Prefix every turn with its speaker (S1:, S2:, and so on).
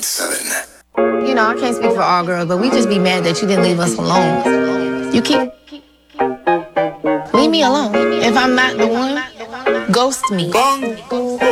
S1: You know, I can't speak for all girls, but we just be mad that you didn't leave us alone. You keep... Leave me alone. If I'm not the one, ghost me.